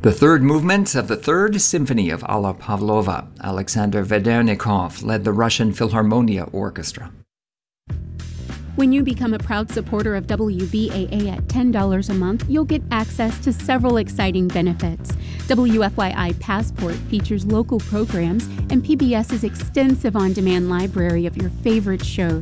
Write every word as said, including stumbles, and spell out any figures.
The third movement of the Third Symphony of Alla Pavlova. Alexander Vedernikov led the Russian Philharmonia Orchestra. When you become a proud supporter of W B A A at ten dollars a month, you'll get access to several exciting benefits. W F Y I Passport features local programs and P B S's extensive on-demand library of your favorite shows.